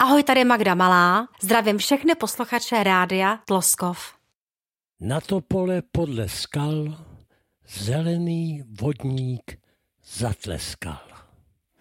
Ahoj, tady Magda Malá. Zdravím všechny posluchače rádia Tloskov. Na to pole podle skal zelený vodník zatleskal.